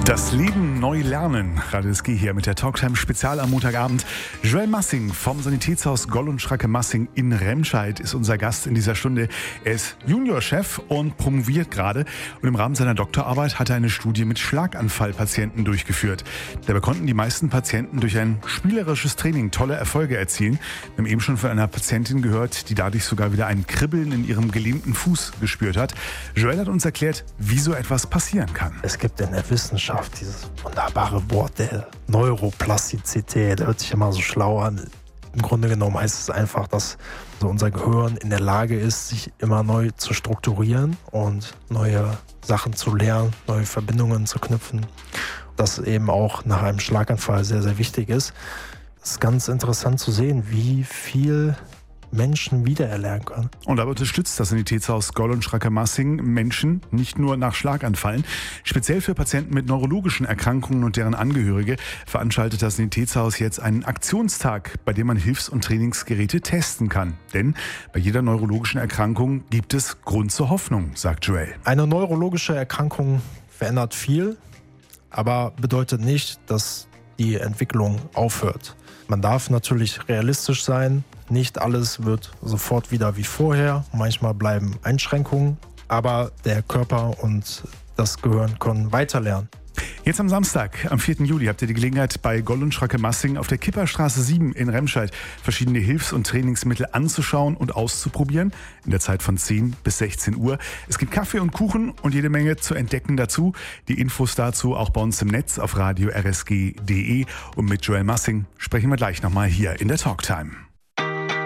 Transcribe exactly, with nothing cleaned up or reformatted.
Das Leben neu lernen. Radio S G hier mit der Talktime Spezial am Montagabend. Joel Massing vom Sanitätshaus Goll und Schracke Massing in Remscheid ist unser Gast in dieser Stunde. Er ist Juniorchef und promoviert gerade. Und im Rahmen seiner Doktorarbeit hat er eine Studie mit Schlaganfallpatienten durchgeführt. Dabei konnten die meisten Patienten durch ein spielerisches Training tolle Erfolge erzielen. Wir haben eben schon von einer Patientin gehört, die dadurch sogar wieder ein Kribbeln in ihrem gelähmten Fuß gespürt hat. Joel hat uns erklärt, wie so etwas passieren kann. Es gibt in der Wissenschaft dieses wunderbare Wort der Neuroplastizität. Das hört sich immer so schlau an. Im Grunde genommen heißt es einfach, dass so unser Gehirn in der Lage ist, sich immer neu zu strukturieren und neue Sachen zu lernen, neue Verbindungen zu knüpfen. Das eben auch nach einem Schlaganfall sehr, sehr wichtig ist. Es ist ganz interessant zu sehen, wie viel Menschen wiedererlernen können. Und dabei unterstützt das Sanitätshaus Goll und Schracke Massing Menschen nicht nur nach Schlaganfallen. Speziell für Patienten mit neurologischen Erkrankungen und deren Angehörige veranstaltet das Sanitätshaus jetzt einen Aktionstag, bei dem man Hilfs- und Trainingsgeräte testen kann. Denn bei jeder neurologischen Erkrankung gibt es Grund zur Hoffnung, sagt Joel. Eine neurologische Erkrankung verändert viel, aber bedeutet nicht, dass die Entwicklung aufhört. Man darf natürlich realistisch sein. Nicht alles wird sofort wieder wie vorher. Manchmal bleiben Einschränkungen, aber der Körper und das Gehirn können weiterlernen. Jetzt am Samstag, am vierten Juli, habt ihr die Gelegenheit, bei Goll und Schracke Massing auf der Kipperstraße sieben in Remscheid verschiedene Hilfs- und Trainingsmittel anzuschauen und auszuprobieren. In der Zeit von zehn bis sechzehn Uhr. Es gibt Kaffee und Kuchen und jede Menge zu entdecken dazu. Die Infos dazu auch bei uns im Netz auf radio r s g punkt d e. Und mit Joel Massing sprechen wir gleich nochmal hier in der Talktime.